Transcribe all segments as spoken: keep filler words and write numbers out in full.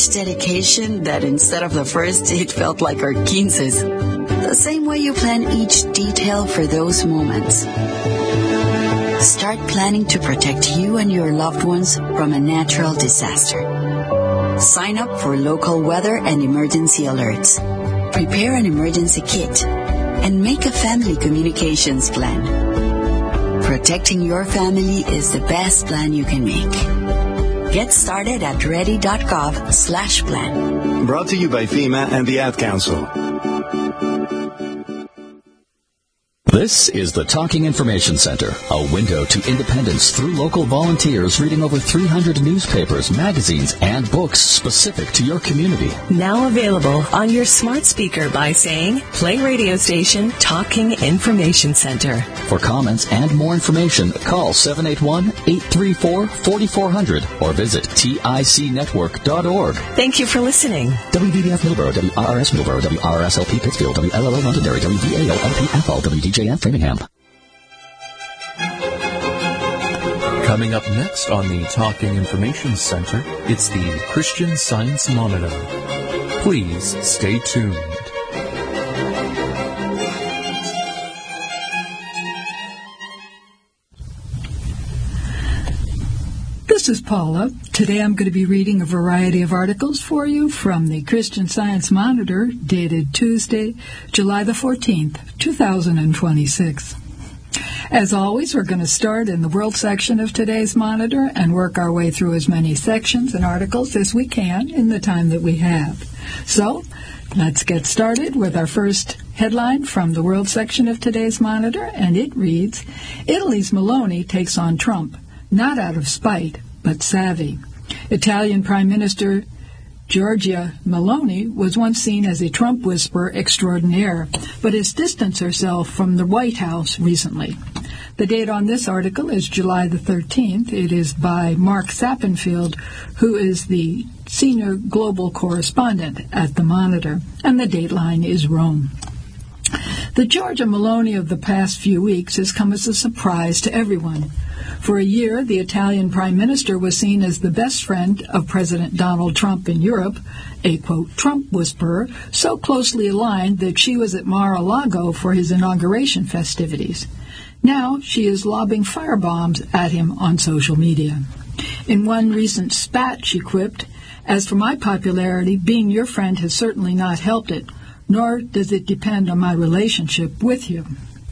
much dedication that instead of the first, it felt like our quinces. The same way you plan each detail for those moments. Start planning to protect you and your loved ones from a natural disaster. Sign up for local weather and emergency alerts. Prepare an emergency kit and make a family communications plan. Protecting your family is the best plan you can make. Get started at ready.gov slash plan. Brought to you by FEMA and the Ad Council. This is the Talking Information Center, a window to independence through local volunteers reading over three hundred newspapers, magazines, and books specific to your community. Now available on your smart speaker by saying, play radio station Talking Information Center. For comments and more information, call seven eight one, eight three four, four four zero zero or visit tic network dot org. Thank you for listening. W D B F Millboro, W R R S Millboro, W R R S L P Pittsfield, W L L O Londonderry, W V A O L P Ethel, W D J F Framingham. Coming up next on the Talking Information Center, it's the Christian Science Monitor. Please stay tuned. This is Paula. Today I'm going to be reading a variety of articles for you from the Christian Science Monitor, dated Tuesday, July the fourteenth, two thousand twenty-six. As always, we're going to start in the World section of today's Monitor and work our way through as many sections and articles as we can in the time that we have. So, let's get started with our first headline from the World section of today's Monitor, and it reads, Italy's Meloni takes on Trump, not out of spite, but savvy. Italian Prime Minister Giorgia Meloni was once seen as a Trump whisperer extraordinaire, but has distanced herself from the White House recently. The date on this article is July the thirteenth. It is by Mark Sappenfield, who is the senior global correspondent at the Monitor, and the dateline is Rome. The Giorgia Meloni of the past few weeks has come as a surprise to everyone. For a year, the Italian Prime Minister was seen as the best friend of President Donald Trump in Europe, a, quote, Trump whisperer, so closely aligned that she was at Mar-a-Lago for his inauguration festivities. Now she is lobbing firebombs at him on social media. In one recent spat, she quipped, As for my popularity, being your friend has certainly not helped it, nor does it depend on my relationship with you.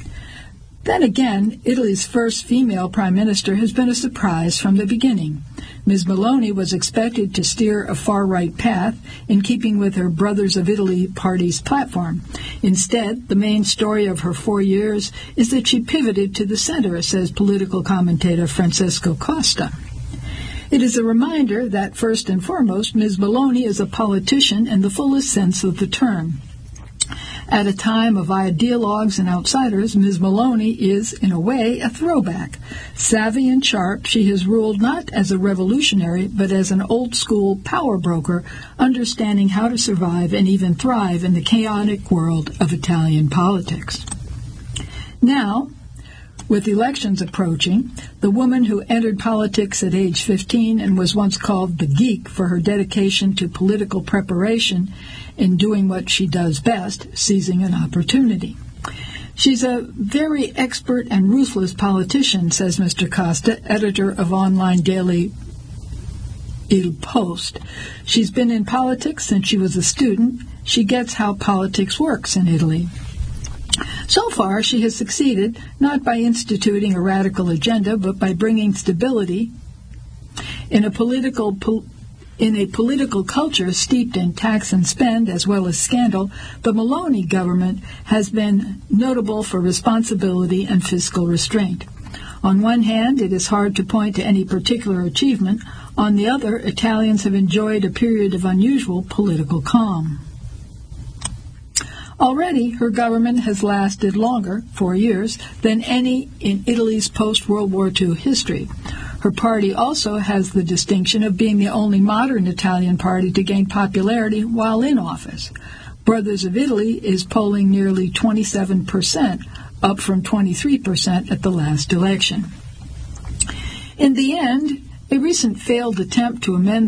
Then again, Italy's first female prime minister has been a surprise from the beginning. Miz Meloni was expected to steer a far-right path in keeping with her Brothers of Italy party's platform. Instead, the main story of her four years is that she pivoted to the center, says political commentator Francesco Costa. It is a reminder that, first and foremost, Miz Meloni is a politician in the fullest sense of the term. At a time of ideologues and outsiders, Miz Meloni is, in a way, a throwback. Savvy and sharp, she has ruled not as a revolutionary, but as an old-school power broker, understanding how to survive and even thrive in the chaotic world of Italian politics. Now, with elections approaching, the woman who entered politics at age fifteen and was once called the geek for her dedication to political preparation in doing what she does best, seizing an opportunity. She's a very expert and ruthless politician, says Mister Costa, editor of online daily Il Post. She's been in politics since she was a student. She gets how politics works in Italy. So far, she has succeeded, not by instituting a radical agenda, but by bringing stability in a political po- in a political culture steeped in tax and spend as well as scandal. The Meloni government has been notable for responsibility and fiscal restraint. On one hand, it is hard to point to any particular achievement. On the other, Italians have enjoyed a period of unusual political calm. Already, her government has lasted longer, four years, than any in Italy's post-World War Two history. Her party also has the distinction of being the only modern Italian party to gain popularity while in office. Brothers of Italy is polling nearly twenty-seven percent, up from twenty-three percent at the last election. In the end, a recent failed attempt to amend